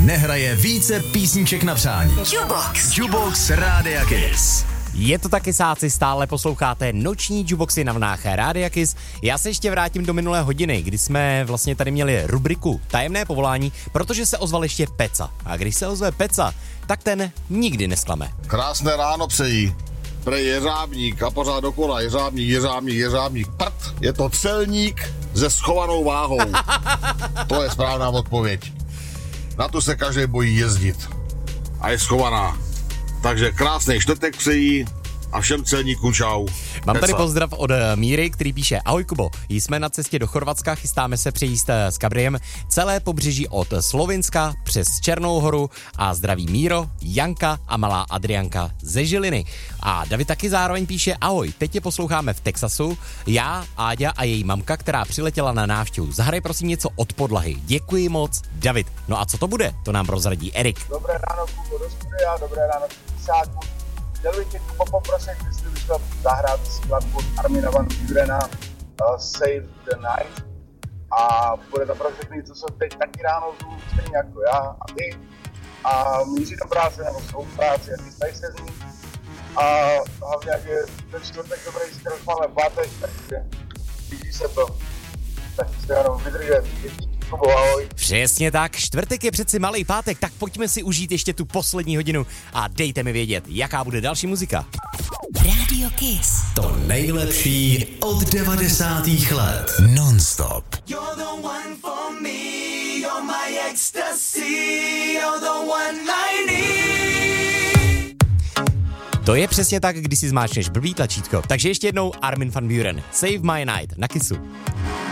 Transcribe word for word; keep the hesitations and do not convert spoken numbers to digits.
nehraje více písniček na přání. Jukebox. Jukebox Rádia Kiss. Je to taky, sáci, stále posloucháte noční jukeboxy na vlnách Rádia Kiss. Já se ještě vrátím do minulé hodiny, kdy jsme vlastně tady měli rubriku Tajemné povolání, protože se ozval ještě Peca. A když se ozve Peca, tak ten nikdy nesklame. Krásné ráno přejí. Prej jeřábník a pořád dokola jeřábník, jeřábník, jeřábník. Prd, je to celník se schovanou váhou. To je správná odpověď. Na tu se každý bojí jezdit. A je schovaná. Takže krásný čtvrtek přejí a všem celníkům čau. Mám tady Peca. pozdrav od Míry, který píše: Ahoj Kubo, jsme na cestě do Chorvatska, chystáme se přejíst s kabriem celé pobřeží od Slovinska přes Černou horu a zdraví Míro, Janka a malá Adrianka ze Žiliny. A David taky zároveň píše: Ahoj, teď tě posloucháme v Texasu, já, Áďa a její mamka, která přiletěla na návštěvu. Zahraj prosím něco od podlahy. Děkuji moc, David. No a co to bude? To nám prozradí Erik. Dobré ráno, Kubo, do studia, dobré ráno, písáku. Chtěl bych tě, Kubo, poprosit, jestli bych chtěl zahrát skladbu Armina van Burena uh, Save the Night. A bude to pro všechny, co jsou teď taky ráno zům, stejně jako já a ty. A míří do práce nebo svou práci a chystají se z ní. A hlavně, jak je ten čtvrtek dobrý, zítra už máme pátek, takže blíží se to. Tak se jenom vydržet. Díky, Kubo, ahoj. Přesně tak, čtvrtek je přeci malý pátek, tak pojďme si užít ještě tu poslední hodinu a dejte mi vědět, jaká bude další muzika. Radio Kiss. To nejlepší od devadesátých let. Non-stop. You're the one for me, you're my ecstasy, you're the one I need. To je přesně tak, když si zmáčneš blbý tlačítko. Takže ještě jednou Armin van Buuren, Save My Night na Kissu.